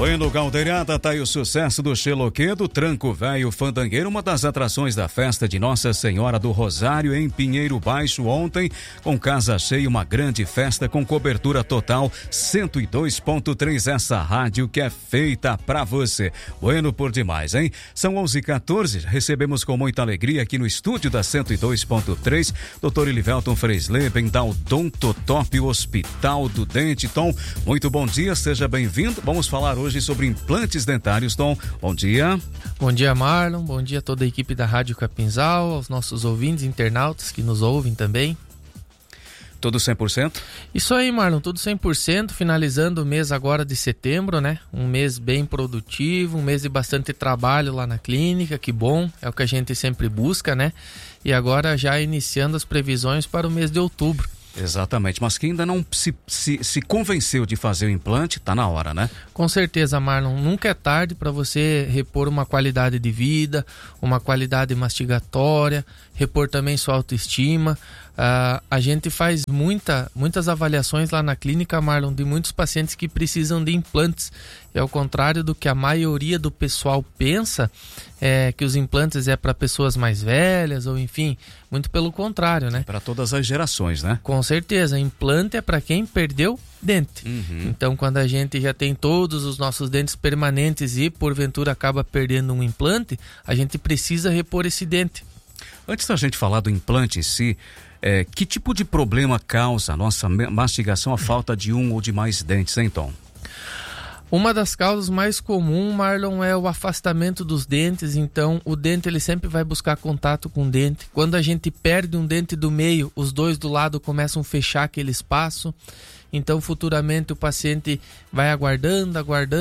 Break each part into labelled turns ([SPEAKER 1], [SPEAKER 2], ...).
[SPEAKER 1] Bueno, Galdeirada, tá aí o sucesso do Xeloquedo, Tranco Velho Fandangueiro, uma das atrações da festa de Nossa Senhora do Rosário em Pinheiro Baixo ontem, com casa cheia, uma grande festa com cobertura total, 102.3, essa rádio que é feita pra você. Bueno por demais, hein? São 11h14, recebemos com muita alegria aqui no estúdio da 102.3, Dr. Ilivelton Freisleben, da Odontotop Hospital do Dente. Tom, muito bom dia, seja bem-vindo. Vamos falar hoje sobre implantes dentários. Tom, bom dia.
[SPEAKER 2] Bom dia, Marlon. Bom dia a toda a equipe da Rádio Capinzal, aos nossos ouvintes, internautas que nos ouvem também.
[SPEAKER 1] Tudo 100%?
[SPEAKER 2] Isso aí, Marlon, tudo 100%, finalizando o mês agora de setembro, né? Um mês bem produtivo, um mês de bastante trabalho lá na clínica, que bom, é o que a gente sempre busca, né? E agora já iniciando as previsões para o mês de outubro.
[SPEAKER 1] Exatamente, mas quem ainda não se convenceu de fazer o implante, tá na hora, né?
[SPEAKER 2] Com certeza, Marlon, nunca é tarde para você repor uma qualidade de vida, uma qualidade mastigatória, repor também sua autoestima. A gente faz muitas avaliações lá na clínica, Marlon, de muitos pacientes que precisam de implantes. E ao contrário do que a maioria do pessoal pensa, que os implantes é para pessoas mais velhas, ou enfim, muito pelo contrário, né?
[SPEAKER 1] Para todas as gerações, né?
[SPEAKER 2] Com certeza, implante é para quem perdeu dente. Então, quando a gente já tem todos os nossos dentes permanentes e porventura acaba perdendo um implante, a gente precisa repor esse dente.
[SPEAKER 1] Antes da gente falar do implante em si, que tipo de problema causa a nossa mastigação, a falta de um ou de mais dentes, hein, Tom?
[SPEAKER 2] Uma das causas mais comuns, Marlon, é o afastamento dos dentes. Então, o dente ele sempre vai buscar contato com o dente. Quando a gente perde um dente do meio, os dois do lado começam a fechar aquele espaço. Então, futuramente, o paciente vai aguardando,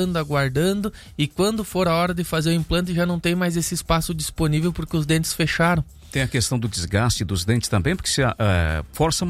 [SPEAKER 2] e quando for a hora de fazer o implante, já não tem mais esse espaço disponível porque os dentes fecharam.
[SPEAKER 1] Tem a questão do desgaste dos dentes também, porque se força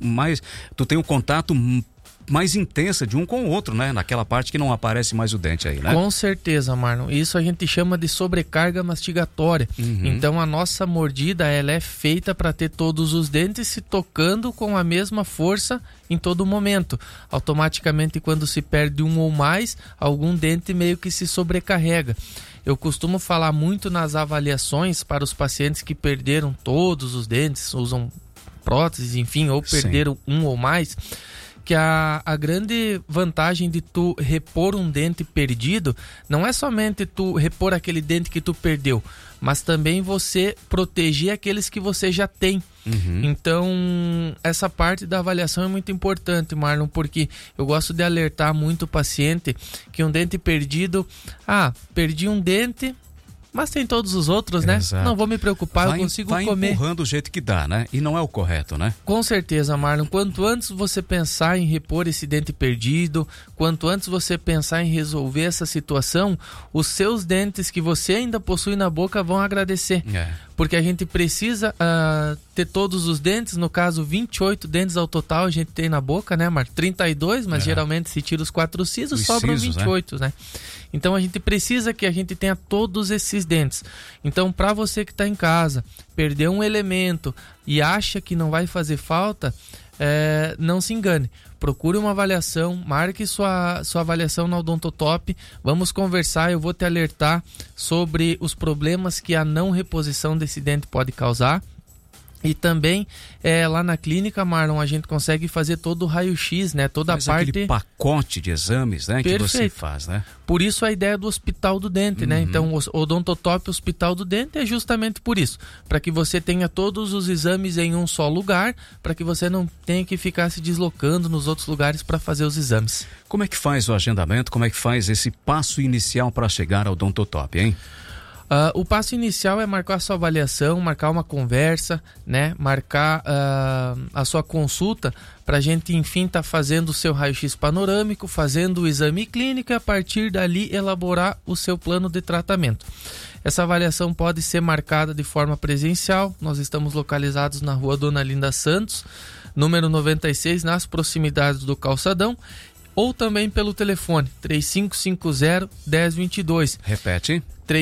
[SPEAKER 1] tu tem um contato mais intensa de um com o outro, né? Naquela parte que não aparece mais o dente aí, né?
[SPEAKER 2] Com certeza, Marlon. Isso a gente chama de sobrecarga mastigatória. Então a nossa mordida, ela é feita para ter todos os dentes se tocando com a mesma força em todo momento. Automaticamente, quando se perde um ou mais, algum dente meio que se sobrecarrega. Eu costumo falar muito nas avaliações para os pacientes que perderam todos os dentes, usam próteses, enfim, ou perderam um ou mais, que a grande vantagem de tu repor um dente perdido não é somente tu repor aquele dente que tu perdeu, mas também você proteger aqueles que você já tem. Então, essa parte da avaliação é muito importante, Marlon, porque eu gosto de alertar muito o paciente que um dente perdido, perdi um dente, mas tem todos os outros, né?
[SPEAKER 1] Exato.
[SPEAKER 2] Não vou me preocupar, eu consigo comer.
[SPEAKER 1] Vai empurrando do jeito que dá, né? E não é o correto, né?
[SPEAKER 2] Com certeza, Marlon. Quanto antes você pensar em repor esse dente perdido, quanto antes você pensar em resolver essa situação, os seus dentes que você ainda possui na boca vão agradecer. Porque a gente precisa ter todos os dentes, no caso 28 dentes ao total a gente tem na boca, né, Marlon? 32, mas geralmente se tira os 4 sisos, sobram 28, né? Então a gente precisa que a gente tenha todos esses dentes. Então, para você que está em casa, perdeu um elemento e acha que não vai fazer falta, não se engane. Procure uma avaliação, marque sua avaliação na Odontotop, vamos conversar, eu vou te alertar sobre os problemas que a não reposição desse dente pode causar. E também lá na clínica, Marlon, a gente consegue fazer todo o raio-x, né? Toda a parte...
[SPEAKER 1] aquele pacote de exames, né?
[SPEAKER 2] Perfeito.
[SPEAKER 1] Que você faz, né?
[SPEAKER 2] Por isso a ideia do Hospital do Dente, né? Então, o Odontotop Hospital do Dente é justamente por isso. Para que você tenha todos os exames em um só lugar, para que você não tenha que ficar se deslocando nos outros lugares para fazer os exames.
[SPEAKER 1] Como é que faz o agendamento? Como é que faz esse passo inicial para chegar ao Odontotop, hein?
[SPEAKER 2] O passo inicial é marcar a sua avaliação, marcar uma conversa, né? Marcar a sua consulta para a gente, enfim, estar fazendo o seu raio-x panorâmico, fazendo o exame clínico e a partir dali elaborar o seu plano de tratamento. Essa avaliação pode ser marcada de forma presencial. Nós estamos localizados na rua Dona Linda Santos, número 96, nas proximidades do Calçadão. ou também pelo telefone 3550-1022.
[SPEAKER 1] Repete.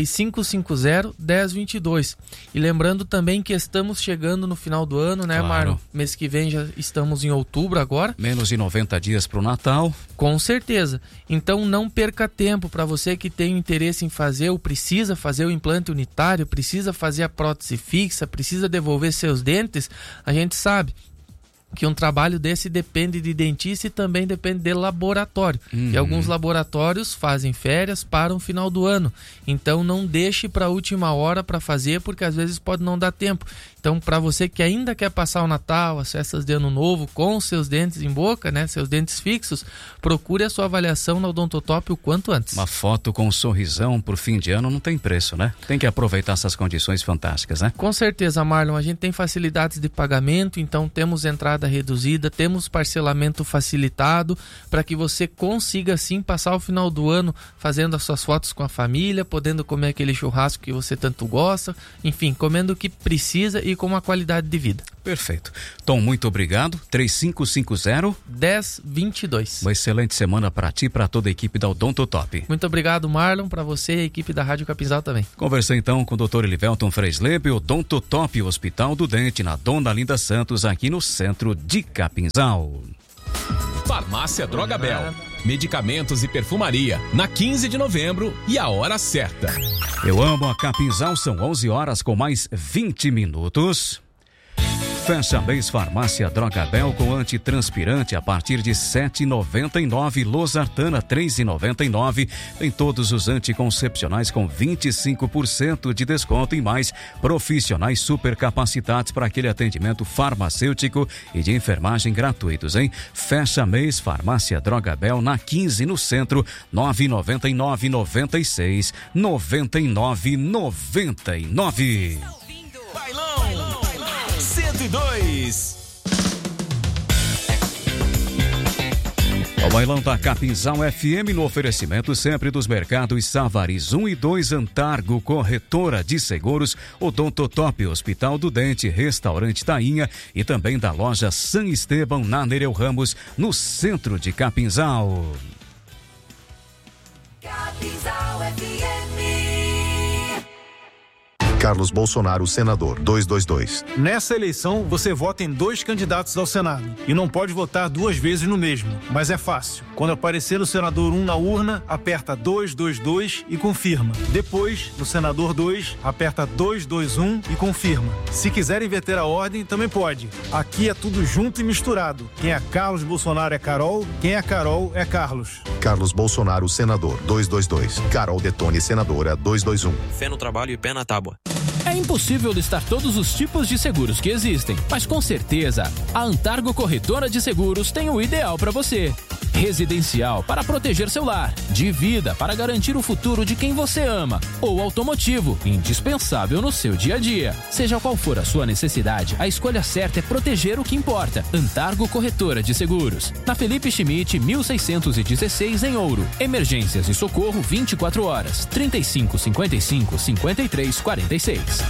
[SPEAKER 2] 3550-1022. E lembrando também que estamos chegando no final do ano, né,
[SPEAKER 1] claro.
[SPEAKER 2] Marlon? Mês que vem já estamos em outubro agora.
[SPEAKER 1] Menos de 90 dias para o Natal.
[SPEAKER 2] Com certeza. Então não perca tempo. Para você que tem interesse em fazer ou precisa fazer o implante unitário, precisa fazer a prótese fixa, precisa devolver seus dentes, a gente sabe que um trabalho desse depende de dentista e também depende de laboratório. E alguns laboratórios fazem férias para o final do ano. Então não deixe para a última hora para fazer, porque às vezes pode não dar tempo. Então, para você que ainda quer passar o Natal, as festas de Ano Novo com seus dentes em boca, né, seus dentes fixos, procure a sua avaliação na Odontotop o quanto antes.
[SPEAKER 1] Uma foto com um sorrisão por fim de ano não tem preço, né? Tem que aproveitar essas condições fantásticas, né?
[SPEAKER 2] Com certeza, Marlon. A gente tem facilidades de pagamento, então temos entrada reduzida, temos parcelamento facilitado para que você consiga sim passar o final do ano fazendo as suas fotos com a família, podendo comer aquele churrasco que você tanto gosta, enfim, comendo o que precisa e com uma qualidade de vida.
[SPEAKER 1] Perfeito. Tom, muito obrigado.
[SPEAKER 2] 3550-1022.
[SPEAKER 1] Uma excelente semana para ti e para toda a equipe da Odontotop.
[SPEAKER 2] Muito obrigado, Marlon, para você e a equipe da Rádio Capinzal também.
[SPEAKER 1] Conversei então com o Dr. Elivelton Freisleb, Odontotop, Hospital do Dente, na Dona Linda Santos, aqui no centro de Capinzal.
[SPEAKER 3] Farmácia Droga Bel. Medicamentos e perfumaria, na 15 de novembro e a hora certa.
[SPEAKER 1] Eu amo a Capinzal, são 11 horas com mais 20 minutos. Fecha mês Farmácia Droga Bel com antitranspirante a partir de R$ 7,99. Losartana R$ 3,99. Tem todos os anticoncepcionais com 25% de desconto e mais profissionais super capacitados para aquele atendimento farmacêutico e de enfermagem gratuitos, hein? Fecha mês Farmácia Droga Bel na 15 no centro, 999 96 99 99.
[SPEAKER 3] Bailão 102.
[SPEAKER 1] O Bailão da Capinzal FM no oferecimento sempre dos mercados Savaris 1 e 2, Antargo, corretora de seguros, Odontotop, Hospital do Dente, Restaurante Tainha e também da loja San Esteban na Nereu Ramos, no centro de Capinzal.
[SPEAKER 4] Capinzal FM.
[SPEAKER 5] Carlos Bolsonaro, senador, 222.
[SPEAKER 6] Nessa eleição, você vota em 2 candidatos ao Senado e não pode votar 2 vezes no mesmo, mas é fácil. Quando aparecer o senador 1 na urna, aperta 222 e confirma. Depois, no senador 2, aperta 221 e confirma. Se quiser inverter a ordem, também pode. Aqui é tudo junto e misturado. Quem é Carlos Bolsonaro é Carol, quem é Carol é Carlos.
[SPEAKER 5] Carlos Bolsonaro, senador, 222. Carol Detone, senadora, 221.
[SPEAKER 7] Fé no trabalho e pé na tábua.
[SPEAKER 8] É impossível listar todos os tipos de seguros que existem, mas com certeza a Antargo Corretora de Seguros tem o ideal para você. Residencial para proteger seu lar, de vida para garantir o futuro de quem você ama, ou automotivo, indispensável no seu dia a dia. Seja qual for a sua necessidade, a escolha certa é proteger o que importa. Antargo Corretora de Seguros, na Felipe Schmidt, 1616 em Ouro. Emergências e socorro 24 horas, 3555 5346.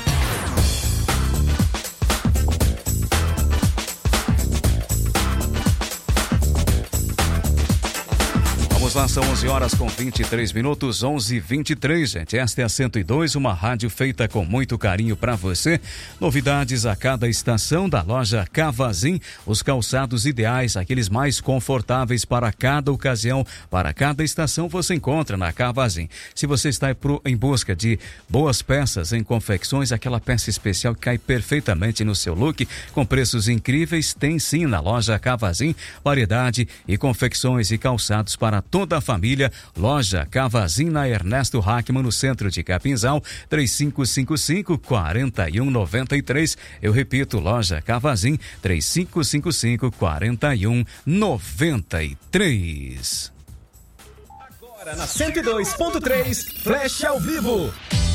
[SPEAKER 1] Vamos lá, são 11 horas com 23 minutos, 11h23, gente. Esta é a 102, uma rádio feita com muito carinho para você. Novidades a cada estação da loja Cavazin, os calçados ideais, aqueles mais confortáveis para cada ocasião, para cada estação você encontra na Cavazin. Se você está em busca de boas peças em confecções, aquela peça especial que cai perfeitamente no seu look, com preços incríveis, tem sim na loja Cavazin, variedade e confecções e calçados para toda a família. Loja Cavazin na Ernesto Hackman, no centro de Capinzal, 3555-4193. Eu repito, loja Cavazin, 3555-4193.
[SPEAKER 3] Agora na 102.3, Flash ao vivo.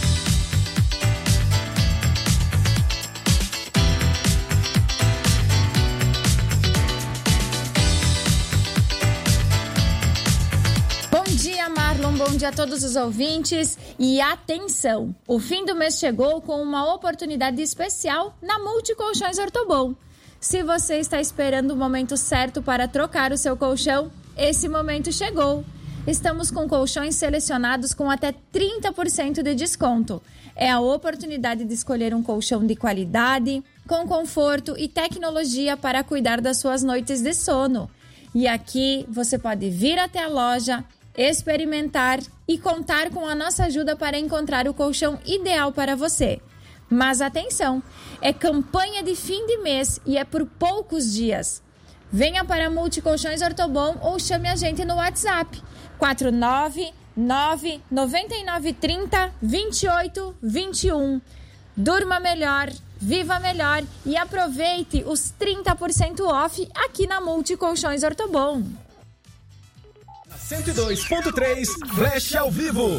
[SPEAKER 9] Bom dia a todos os ouvintes e atenção! O fim do mês chegou com uma oportunidade especial na Multicolchões Ortobon. Se você está esperando o momento certo para trocar o seu colchão, esse momento chegou. Estamos com colchões selecionados com até 30% de desconto. É a oportunidade de escolher um colchão de qualidade, com conforto e tecnologia para cuidar das suas noites de sono. E aqui você pode vir até a loja, experimentar e contar com a nossa ajuda para encontrar o colchão ideal para você. Mas atenção, é campanha de fim de mês e é por poucos dias. Venha para Multicolchões Ortobon ou chame a gente no WhatsApp 499-9930-2821. Durma melhor, viva melhor e aproveite os 30% off aqui na Multicolchões Ortobon.
[SPEAKER 7] 102.3 Flash ao vivo.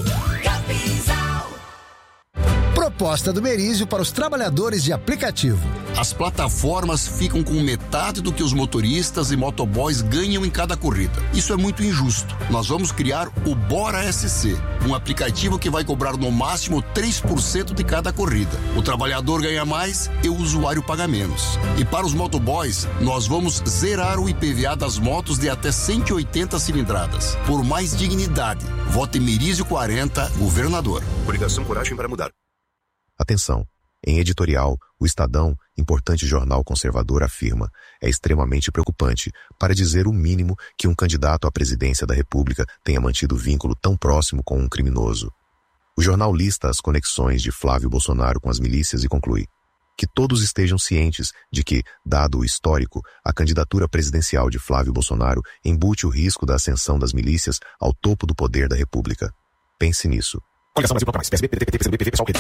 [SPEAKER 10] Proposta do Merizio para os trabalhadores de aplicativo.
[SPEAKER 11] As plataformas ficam com metade do que os motoristas e motoboys ganham em cada corrida. Isso é muito injusto. Nós vamos criar o Bora SC, um aplicativo que vai cobrar no máximo 3% de cada corrida. O trabalhador ganha mais e o usuário paga menos. E para os motoboys, nós vamos zerar o IPVA das motos de até 180 cilindradas. Por mais dignidade, vote Merizio 40, governador.
[SPEAKER 5] Coligação Coragem para Mudar. Atenção! Em editorial, o Estadão, importante jornal conservador, afirma: é extremamente preocupante, para dizer o mínimo, que um candidato à presidência da República tenha mantido vínculo tão próximo com um criminoso. O jornal lista as conexões de Flávio Bolsonaro com as milícias e conclui que todos estejam cientes de que, dado o histórico, a candidatura presidencial de Flávio Bolsonaro embute o risco da ascensão das milícias ao topo do poder da República. Pense nisso.
[SPEAKER 7] Coligação Brasil Papais, PSB, PDT, PCdoB, PV, pessoal,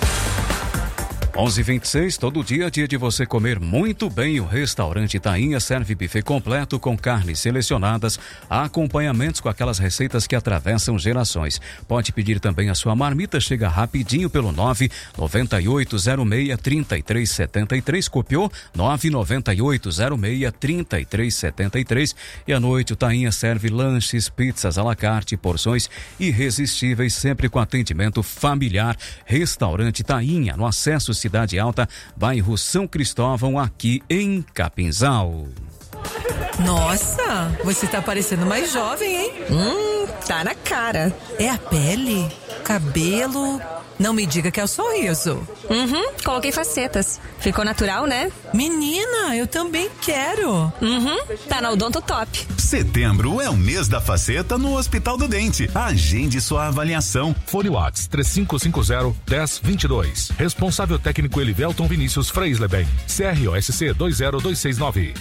[SPEAKER 1] 11h26, todo dia é dia de você comer muito bem. O restaurante Tainha serve buffet completo com carnes selecionadas, acompanhamentos com aquelas receitas que atravessam gerações. Pode pedir também a sua marmita, chega rapidinho pelo 99806-3373, copiou? 99806-3373. E à noite o Tainha serve lanches, pizzas à la carte, porções irresistíveis, sempre com atendimento familiar. Restaurante Tainha, no acesso Cidade Alta, bairro São Cristóvão, aqui em Capinzal.
[SPEAKER 12] Nossa, você tá parecendo mais jovem, hein? Tá na cara. É a pele, cabelo. Não me diga que é o sorriso.
[SPEAKER 13] Coloquei facetas. Ficou natural, né?
[SPEAKER 12] Menina, eu também quero.
[SPEAKER 13] Tá na Odonto Top.
[SPEAKER 14] Setembro é o mês da faceta no Hospital do Dente. Agende sua avaliação.
[SPEAKER 15] Fone Whats 3550-1022. Responsável técnico Elivelton Vinícius Freisleben. CROSC 20269.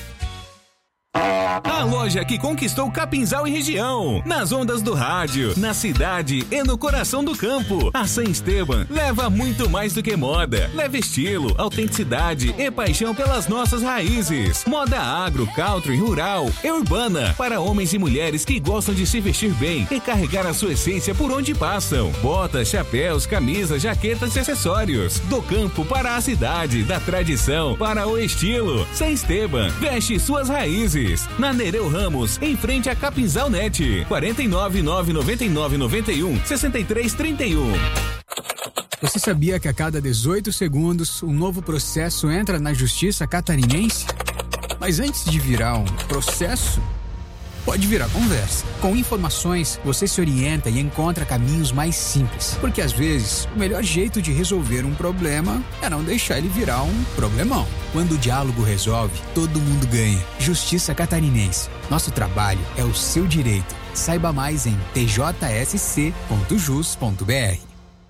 [SPEAKER 16] A loja que conquistou Capinzal e região, nas ondas do rádio, na cidade e no coração do campo. A San Esteban leva muito mais do que moda. Leva estilo, autenticidade e paixão pelas nossas raízes. Moda agro, country, rural e urbana, para homens e mulheres que gostam de se vestir bem e carregar a sua essência por onde passam. Botas, chapéus, camisas, jaquetas e acessórios. Do campo para a cidade, da tradição para o estilo. San Esteban, veste suas raízes. Na Nereu Ramos, em frente a Capinzal Net. 499-9991-6331.
[SPEAKER 17] Você sabia que a cada 18 segundos um novo processo entra na justiça catarinense? Mas antes de virar um processo, pode virar conversa. Com informações, você se orienta e encontra caminhos mais simples. Porque às vezes, o melhor jeito de resolver um problema é não deixar ele virar um problemão. Quando o diálogo resolve, todo mundo ganha. Justiça Catarinense. Nosso trabalho é o seu direito. Saiba mais em tjsc.jus.br.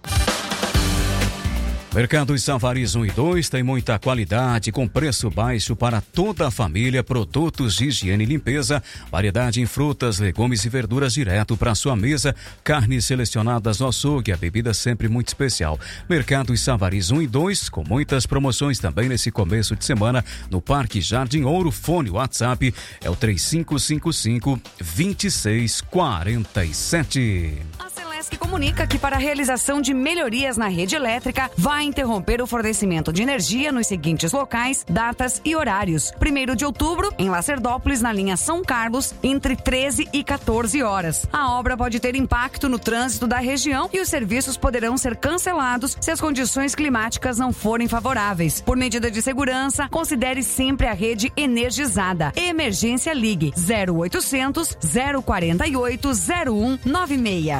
[SPEAKER 1] Mercados Savariz 1 e 2 tem muita qualidade, com preço baixo para toda a família, produtos de higiene e limpeza, variedade em frutas, legumes e verduras direto para sua mesa, carnes selecionadas no açougue, a bebida sempre muito especial. Mercados Savariz 1 e 2, com muitas promoções também nesse começo de semana no Parque Jardim Ouro. Fone WhatsApp é o 3555-2647.
[SPEAKER 18] Brusque comunica que para a realização de melhorias na rede elétrica, vai interromper o fornecimento de energia nos seguintes locais, datas e horários. 1º de outubro, em Lacerdópolis, na linha São Carlos, entre 13 e 14 horas. A obra pode ter impacto no trânsito da região e os serviços poderão ser cancelados se as condições climáticas não forem favoráveis. Por medida de segurança, considere sempre a rede energizada. Emergência Ligue 0800 048 0196.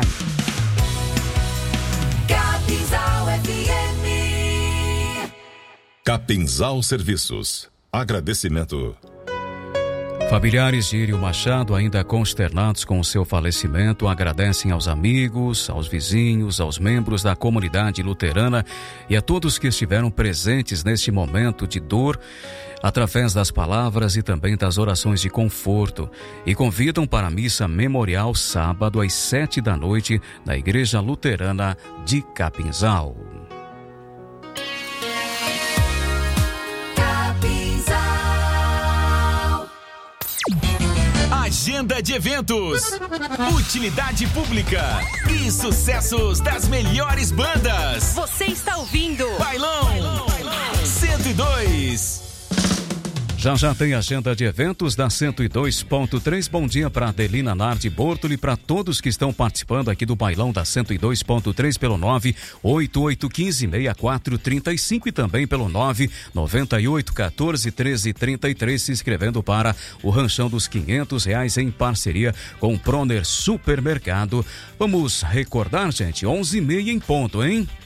[SPEAKER 4] Capinzal FM.
[SPEAKER 19] Capinzal Serviços. Agradecimento.
[SPEAKER 1] Familiares de Írio Machado, ainda consternados com o seu falecimento, agradecem aos amigos, aos vizinhos, aos membros da comunidade luterana e a todos que estiveram presentes neste momento de dor, através das palavras e também das orações de conforto, e convidam para a missa memorial sábado às 7h na Igreja Luterana de Capinzal.
[SPEAKER 16] Agenda de eventos, utilidade pública e sucessos das melhores bandas.
[SPEAKER 18] Você está ouvindo
[SPEAKER 16] Bailão 102.
[SPEAKER 1] Já tem agenda de eventos da 102.3. Bom dia para Adelina Nardi Bortoli, para todos que estão participando aqui do Bailão da 102.3 pelo 988156435 e também pelo 998141333, se inscrevendo para o Ranchão dos R$500 em parceria com o Proner Supermercado. Vamos recordar, gente, 11h30 em ponto, hein?